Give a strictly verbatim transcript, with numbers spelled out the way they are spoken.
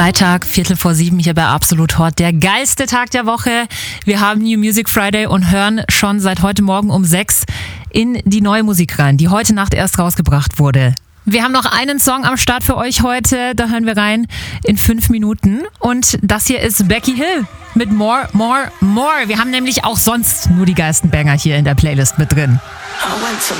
Freitag, Viertel vor sieben hier bei Absolut Hot. Der geilste Tag der Woche. Wir haben New Music Friday und hören schon seit heute Morgen um sechs in die neue Musik rein, die heute Nacht erst rausgebracht wurde. Wir haben noch einen Song am Start für euch heute. Da hören wir rein in fünf Minuten. Und das hier ist Becky Hill mit More, More, More. Wir haben nämlich auch sonst nur die geilsten Banger hier in der Playlist mit drin. I went to